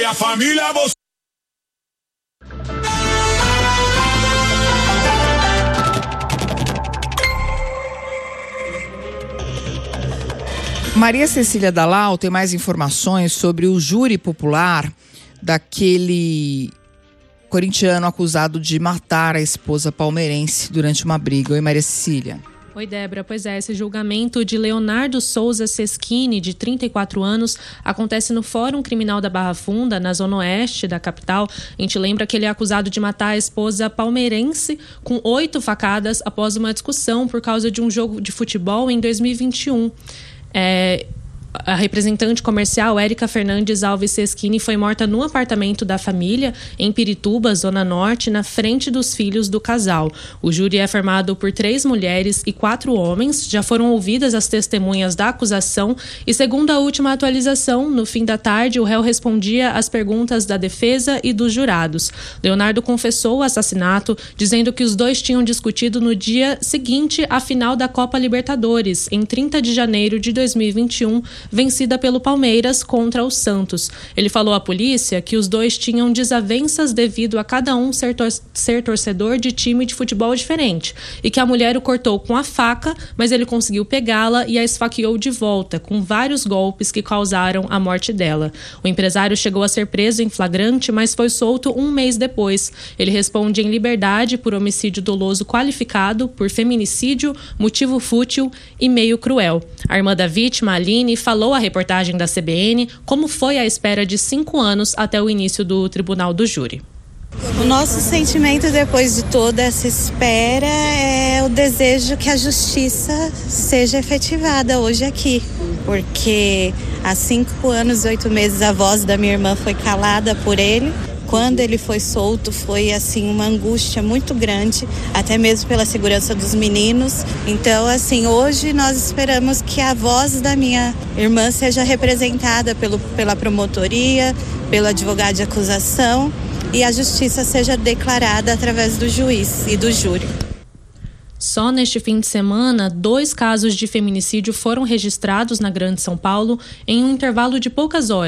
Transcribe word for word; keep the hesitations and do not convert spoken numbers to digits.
e a família você. Maria Cecília Dalal tem mais informações sobre o júri popular daquele corintiano acusado de matar a esposa palmeirense durante uma briga. Oi, Maria Cecília. Oi, Débora. Pois é, esse julgamento de Leonardo Souza Seschini, de trinta e quatro anos, acontece no Fórum Criminal da Barra Funda, na zona oeste da capital. A gente lembra que ele é acusado de matar a esposa palmeirense com oito facadas após uma discussão por causa de um jogo de futebol em dois mil e vinte e um. É... A representante comercial Érica Fernandes Alves Seschini foi morta no apartamento da família em Pirituba, Zona Norte, na frente dos filhos do casal. O júri é formado por três mulheres e quatro homens. Já foram ouvidas as testemunhas da acusação e, segundo a última atualização, no fim da tarde, o réu respondia às perguntas da defesa e dos jurados. Leonardo confessou o assassinato, dizendo que os dois tinham discutido no dia seguinte à final da Copa Libertadores, em trinta de janeiro de dois mil e vinte e um, vencida pelo Palmeiras contra o Santos. Ele falou à polícia que os dois tinham desavenças devido a cada um ser, tor- ser torcedor de time de futebol diferente e que a mulher o cortou com a faca, mas ele conseguiu pegá-la e a esfaqueou de volta, com vários golpes que causaram a morte dela. O empresário chegou a ser preso em flagrante, mas foi solto um mês depois. Ele responde em liberdade por homicídio doloso qualificado, por feminicídio, motivo fútil e meio cruel. A irmã da vítima, Aline, falou à reportagem da C B N como foi a espera de cinco anos até o início do tribunal do júri. O nosso sentimento depois de toda essa espera é o desejo que a justiça seja efetivada hoje aqui, porque há cinco anos e oito meses a voz da minha irmã foi calada por ele. Quando ele foi solto, foi assim uma angústia muito grande, até mesmo pela segurança dos meninos. Então, assim, hoje nós esperamos que a voz da minha irmã seja representada pelo, pela promotoria, pelo advogado de acusação e a justiça seja declarada através do juiz e do júri. Só neste fim de semana, dois casos de feminicídio foram registrados na Grande São Paulo em um intervalo de poucas horas.